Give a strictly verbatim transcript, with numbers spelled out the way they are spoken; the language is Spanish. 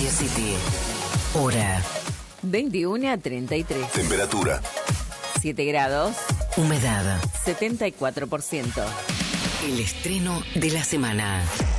Radio City. Hora veintiuno a treinta y tres. Temperatura siete grados. Humedad setenta y cuatro por ciento. El estreno de la semana.